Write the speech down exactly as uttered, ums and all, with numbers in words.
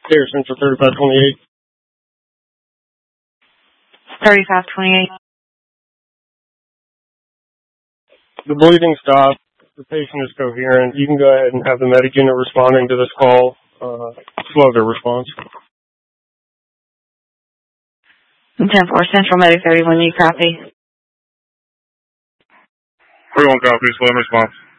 Air Central thirty-five twenty-eight. thirty-five twenty-eight. The bleeding stopped. The patient is coherent. You can go ahead and have the medic unit responding to this call. Uh, slow their response. ten four Central Medic thirty-one, you copy? thirty-one copy, slow response.